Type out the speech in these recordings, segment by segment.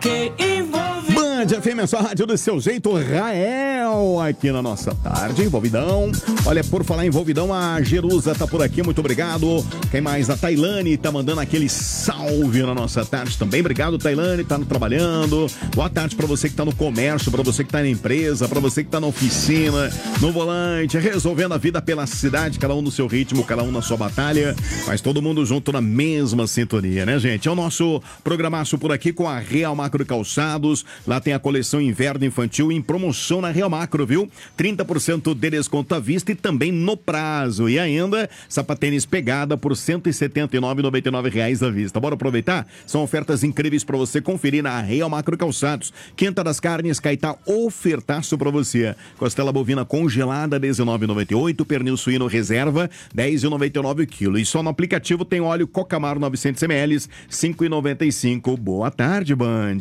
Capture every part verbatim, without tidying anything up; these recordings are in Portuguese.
ok, envolve. Band F M, a sua rádio do seu jeito, Rael, aqui na nossa tarde, envolvidão. Olha, por falar em envolvidão, a Jerusa tá por aqui, muito obrigado. Quem mais? A Tailane tá mandando aquele salve na nossa tarde também. Obrigado, Tailane, tá no trabalhando. Boa tarde pra você que tá no comércio, pra você que tá na empresa, pra você que tá na oficina, no volante, resolvendo a vida pela cidade, cada um no seu ritmo, cada um na sua batalha, mas todo mundo junto na mesma sintonia, né, gente? É o nosso programaço por aqui com a Real Macro Calçados. Lá tem a coleção Inverno Infantil em promoção na Real Macro, viu? trinta por cento de desconto à vista e também no prazo. E ainda, sapatênis pegada por cento e setenta e nove reais e noventa e nove centavos à vista. Bora aproveitar? São ofertas incríveis para você conferir na Real Macro Calçados. Quinta das Carnes, Caetá, ofertaço para você. Costela bovina congelada, dezenove reais e noventa e oito centavos. Pernil suíno reserva, dez reais e noventa e nove centavos o quilo. E só no aplicativo tem óleo Cocamar novecentos mililitros, cinco reais e noventa e cinco centavos. Boa tarde, Band.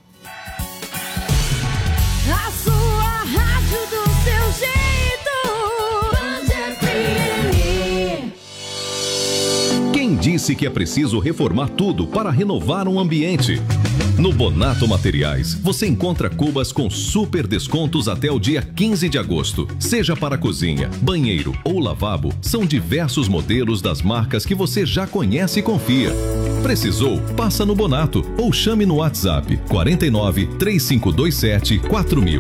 A sua rádio do seu jeito, Band F M. Quem disse que é preciso reformar tudo para renovar um ambiente? No Bonato Materiais, você encontra cubas com super descontos até o dia quinze de agosto. Seja para cozinha, banheiro ou lavabo, são diversos modelos das marcas que você já conhece e confia. Precisou? Passa no Bonato ou chame no WhatsApp quarenta e nove, três cinco dois sete, quatro mil.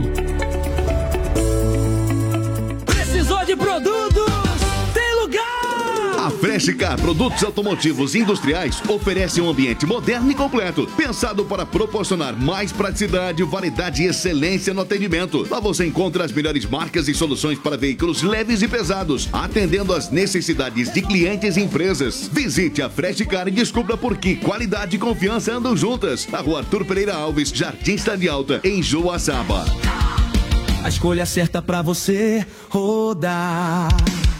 Precisou de produtos? Tem lugar! A Freshcar Produtos Automotivos Industriais oferece um ambiente moderno e completo, pensado para proporcionar mais praticidade, variedade e excelência no atendimento. Lá você encontra as melhores marcas e soluções para veículos leves e pesados, atendendo às necessidades de clientes e empresas. Visite a Freshcar e descubra por que qualidade e confiança andam juntas. Na Rua Arthur Pereira Alves, Jardim Cidade Alta, em Joaçaba. A escolha certa pra você rodar.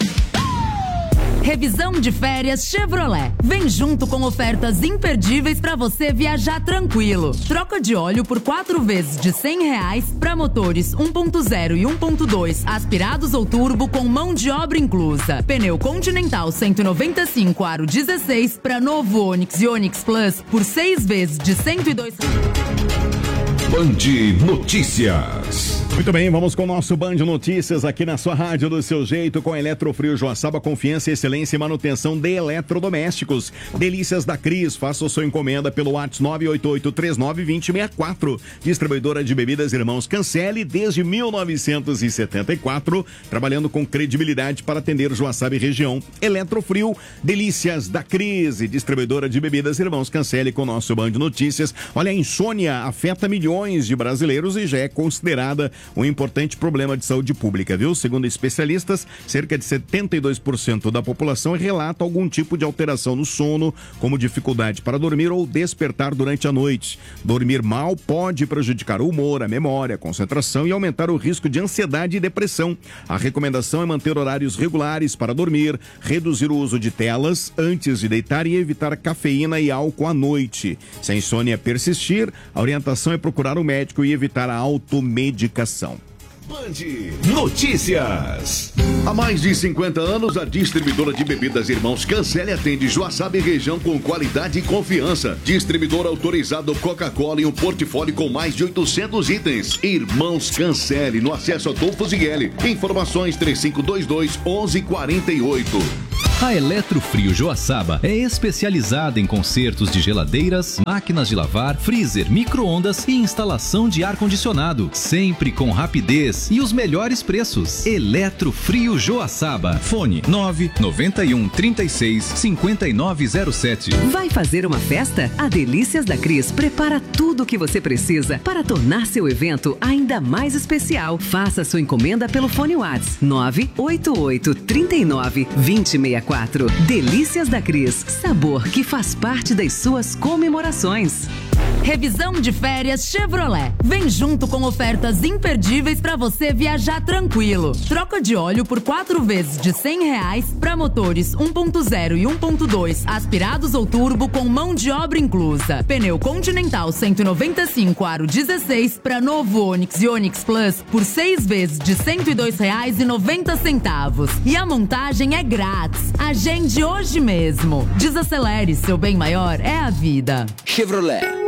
Revisão de férias Chevrolet. Vem junto com ofertas imperdíveis para você viajar tranquilo. Troca de óleo por quatro vezes de cem reais para motores um ponto zero e um ponto dois aspirados ou turbo com mão de obra inclusa. Pneu Continental cento e noventa e cinco aro dezesseis para novo Onix e Onix Plus por seis vezes de cento e dois reais. Band Notícias. Muito bem, vamos com o nosso Band Notícias aqui na sua rádio do seu jeito com Eletrofrio Joaçaba, confiança, excelência e manutenção de eletrodomésticos. Delícias da Cris, faça a sua encomenda pelo WhatsApp nove oito oito três nove dois zero seis quatro. Distribuidora de bebidas Irmãos Cancele desde mil novecentos e setenta e quatro, trabalhando com credibilidade para atender Joaçaba e região. Eletrofrio, Delícias da Cris, distribuidora de bebidas Irmãos Cancele com o nosso Band Notícias. Olha, a insônia afeta milhões de brasileiros e já é considerada um importante problema de saúde pública, viu? Segundo especialistas, cerca de setenta e dois por cento da população relata algum tipo de alteração no sono, como dificuldade para dormir ou despertar durante a noite. Dormir mal pode prejudicar o humor, a memória, a concentração e aumentar o risco de ansiedade e depressão. A recomendação é manter horários regulares para dormir, reduzir o uso de telas antes de deitar e evitar cafeína e álcool à noite. Se a insônia persistir, a orientação é procurar um médico e evitar a automedicação. Band Notícias. Há mais de cinquenta anos, a distribuidora de bebidas Irmãos Cancele atende Joaçaba e região com qualidade e confiança. Distribuidor autorizado Coca-Cola em um portfólio com mais de oitocentos itens. Irmãos Cancele, no acesso Adolfo Zigueli. Informações três cinco dois dois, onze quarenta e oito. A Eletrofrio Joaçaba é especializada em consertos de geladeiras, máquinas de lavar, freezer, micro-ondas e instalação de ar-condicionado, sempre com rapidez e os melhores preços. Eletrofrio Joaçaba. Fone nove nove um, trinta e seis, cinquenta e nove zero sete. Vai fazer uma festa? A Delícias da Cris prepara tudo o que você precisa para tornar seu evento ainda mais especial. Faça sua encomenda pelo fone WhatsApp nove oito oito, trinta e nove, vinte e seis quatro. Delícias da Cris, sabor que faz parte das suas comemorações. Revisão de férias Chevrolet. Vem junto com ofertas imperdíveis para você viajar tranquilo. Troca de óleo por quatro vezes de cem reais para motores um ponto zero e um ponto dois aspirados ou turbo com mão de obra inclusa. Pneu Continental cento e noventa e cinco aro dezesseis para novo Onix e Onix Plus por seis vezes de cento e dois reais e noventa centavos. E a montagem é grátis. Agende hoje mesmo. Desacelere, seu bem maior é a vida. Chevrolet.